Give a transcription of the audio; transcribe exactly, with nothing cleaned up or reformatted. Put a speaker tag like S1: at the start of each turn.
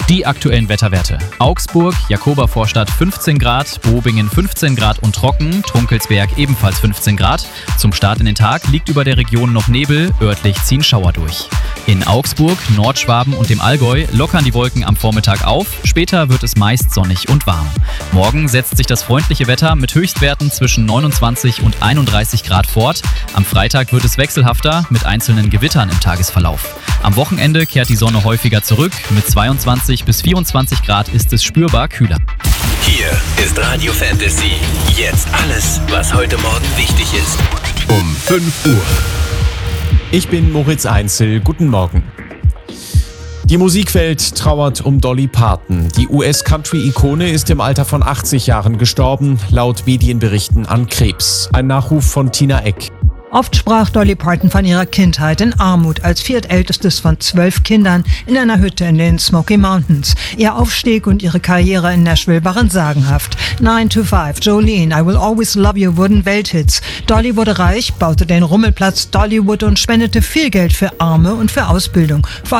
S1: Die aktuellen Wetterwerte. Augsburg, Jakobervorstadt fünfzehn Grad, Bobingen fünfzehn Grad und trocken, Trunkelsberg ebenfalls fünfzehn Grad. Zum Start in den Tag liegt über der Region noch Nebel, örtlich ziehen Schauer durch. In Augsburg, Nordschwaben und dem Allgäu lockern die Wolken am Vormittag auf, später wird es meist sonnig und warm. Morgen setzt sich das freundliche Wetter mit Höchstwerten zwischen neunundzwanzig und einunddreißig Grad fort. Am Freitag wird es wechselhafter mit einzelnen Gewittern im Tagesverlauf. Am Wochenende kehrt die Sonne häufiger zurück. Mit zweiundzwanzig bis vierundzwanzig Grad ist es spürbar kühler.
S2: Hier ist Radio Fantasy. Jetzt alles, was heute Morgen wichtig ist. Um fünf Uhr.
S3: Ich bin Moritz Einzel. Guten Morgen. Die Musikwelt trauert um Dolly Parton. Die U S-Country-Ikone ist im Alter von achtzig Jahren gestorben, laut Medienberichten an Krebs. Ein Nachruf von Tina Eck.
S4: Oft sprach Dolly Parton von ihrer Kindheit in Armut als viertältestes von zwölf Kindern in einer Hütte in den Smoky Mountains. Ihr Aufstieg und ihre Karriere in Nashville waren sagenhaft. nine to five, Jolene, I Will Always Love You wurden Welthits. Dolly wurde reich, baute den Rummelplatz Dollywood und spendete viel Geld für Arme und für Ausbildung. Vor